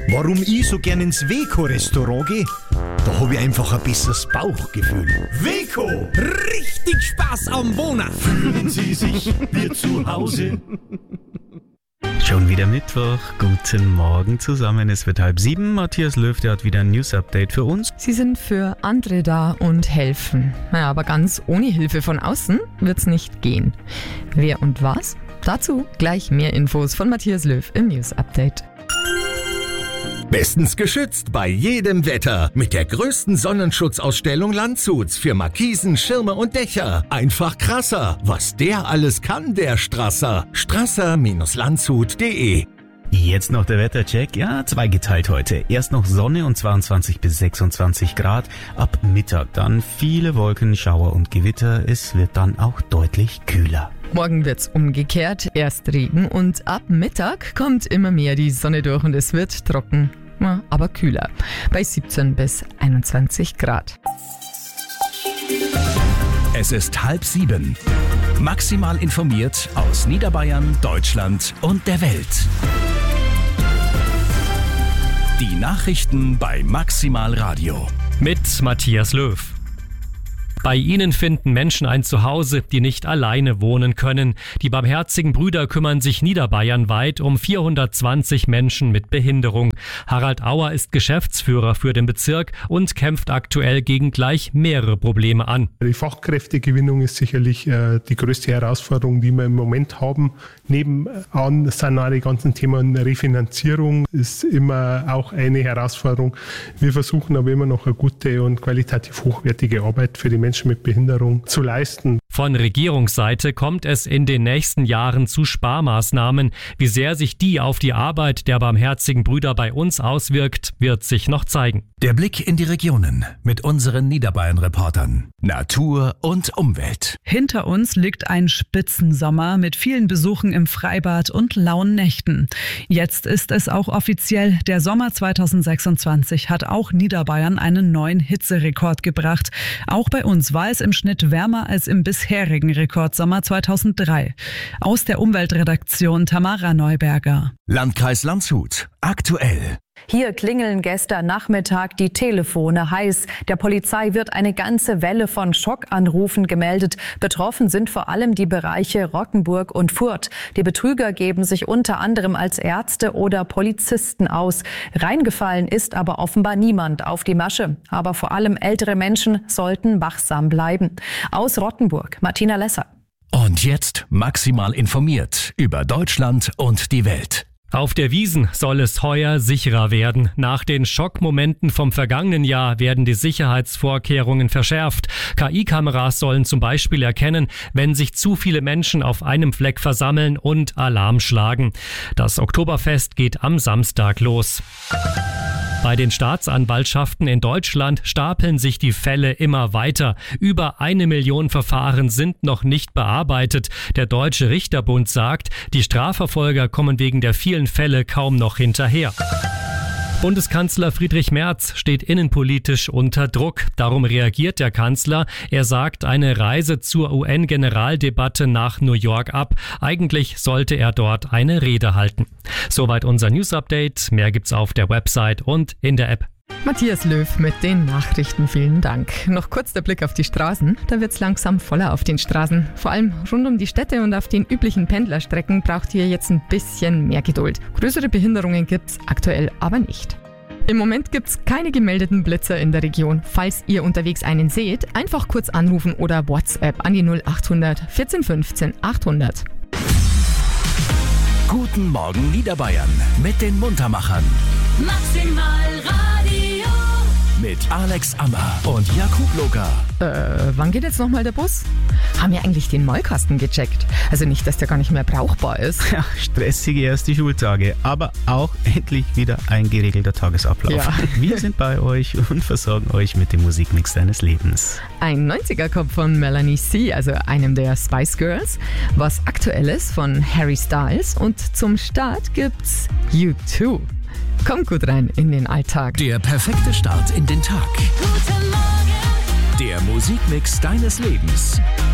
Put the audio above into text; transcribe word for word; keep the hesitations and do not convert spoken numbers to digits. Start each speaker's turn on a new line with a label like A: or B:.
A: Warum ich so gern ins Weco-Restaurant gehe? Da habe ich einfach ein besseres Bauchgefühl. Weco! Richtig Spaß am Wohnen! Fühlen Sie sich wie zu Hause?
B: Schon wieder Mittwoch. Guten Morgen zusammen. Es wird halb sieben. Matthias Löw, der hat wieder ein News-Update für uns.
C: Sie sind für andere da und helfen. Naja, aber ganz ohne Hilfe von außen wird's nicht gehen. Wer und was? Dazu gleich mehr Infos von Matthias Löw im News-Update.
D: Bestens geschützt bei jedem Wetter mit der größten Sonnenschutzausstellung Landshuts für Markisen, Schirme und Dächer. Einfach krasser, was der alles kann, der Strasser. Strasser Landshut punkt de.
B: Jetzt noch der Wettercheck. Ja, zweigeteilt heute. Erst noch Sonne und zweiundzwanzig bis sechsundzwanzig Grad. Ab Mittag dann viele Wolken, Schauer und Gewitter. Es wird dann auch deutlich kühler.
C: Morgen wird's umgekehrt, erst Regen und ab Mittag kommt immer mehr die Sonne durch und es wird trocken, aber kühler, bei siebzehn bis einundzwanzig Grad.
E: Es ist halb sieben. Maximal informiert aus Niederbayern, Deutschland und der Welt. Die Nachrichten bei Maximal Radio.
F: Mit Matthias Löw. Bei ihnen finden Menschen ein Zuhause, die nicht alleine wohnen können. Die Barmherzigen Brüder kümmern sich niederbayernweit um vierhundertzwanzig Menschen mit Behinderung. Harald Auer ist Geschäftsführer für den Bezirk und kämpft aktuell gegen gleich mehrere Probleme an.
G: Die Fachkräftegewinnung ist sicherlich äh, die größte Herausforderung, die wir im Moment haben. Nebenan sind auch die ganzen Themen Refinanzierung, ist immer auch eine Herausforderung. Wir versuchen aber immer noch eine gute und qualitativ hochwertige Arbeit für die Menschen mit Behinderung zu leisten.
F: Von Regierungsseite kommt es in den nächsten Jahren zu Sparmaßnahmen. Wie sehr sich die auf die Arbeit der Barmherzigen Brüder bei uns auswirkt, wird sich noch zeigen.
E: Der Blick in die Regionen mit unseren Niederbayern-Reportern. Natur und Umwelt.
H: Hinter uns liegt ein Spitzensommer mit vielen Besuchen im Freibad und lauen Nächten. Jetzt ist es auch offiziell. Der Sommer zweitausendsechsundzwanzig hat auch Niederbayern einen neuen Hitzerekord gebracht. Auch bei uns war es im Schnitt wärmer als im bisherigen Rekordsommer zweitausenddrei. Aus der Umweltredaktion Tamara Neuberger.
E: Landkreis Landshut. Aktuell.
I: Hier klingeln gestern Nachmittag die Telefone heiß. Der Polizei wird eine ganze Welle von Schockanrufen gemeldet. Betroffen sind vor allem die Bereiche Rottenburg und Furth. Die Betrüger geben sich unter anderem als Ärzte oder Polizisten aus. Reingefallen ist aber offenbar niemand auf die Masche. Aber vor allem ältere Menschen sollten wachsam bleiben. Aus Rottenburg, Martina Lesser.
E: Und jetzt maximal informiert über Deutschland und die Welt.
F: Auf der Wiesn soll es heuer sicherer werden. Nach den Schockmomenten vom vergangenen Jahr werden die Sicherheitsvorkehrungen verschärft. K I-Kameras sollen zum Beispiel erkennen, wenn sich zu viele Menschen auf einem Fleck versammeln und Alarm schlagen. Das Oktoberfest geht am Samstag los. Bei den Staatsanwaltschaften in Deutschland stapeln sich die Fälle immer weiter. Über eine Million Verfahren sind noch nicht bearbeitet. Der Deutsche Richterbund sagt, die Strafverfolger kommen wegen der vielen Fälle kaum noch hinterher. Bundeskanzler Friedrich Merz steht innenpolitisch unter Druck. Darum reagiert der Kanzler. Er sagt eine Reise zur U N-Generaldebatte nach New York ab. Eigentlich sollte er dort eine Rede halten. Soweit unser News-Update. Mehr gibt's auf der Website und in der App.
C: Matthias Löw mit den Nachrichten, vielen Dank. Noch kurz der Blick auf die Straßen. Da wird's langsam voller auf den Straßen. Vor allem rund um die Städte und auf den üblichen Pendlerstrecken braucht ihr jetzt ein bisschen mehr Geduld. Größere Behinderungen gibt's aktuell aber nicht. Im Moment gibt's keine gemeldeten Blitzer in der Region. Falls ihr unterwegs einen seht, einfach kurz anrufen oder WhatsApp an die null achthundert vierzehn fünfzehn achthundert.
E: Guten Morgen Niederbayern mit den Muntermachern.
J: Maximal Radio.
E: Mit Alex Ammer und Jakub Loka.
C: Äh, wann geht jetzt nochmal der Bus? Haben wir eigentlich den Maulkasten gecheckt? Also nicht, dass der gar nicht mehr brauchbar ist.
B: Ja, stressige erste Schultage, aber auch endlich wieder ein geregelter Tagesablauf.
C: Ja.
B: Wir sind bei euch und versorgen euch mit dem Musikmix deines Lebens.
C: Ein neunziger kommt von Melanie C., also einem der Spice Girls, was Aktuelles von Harry Styles und zum Start gibt's U zwei. Kommt gut rein in den Alltag.
E: Der perfekte Start in den Tag.
J: Guten Morgen.
E: Der Musikmix deines Lebens.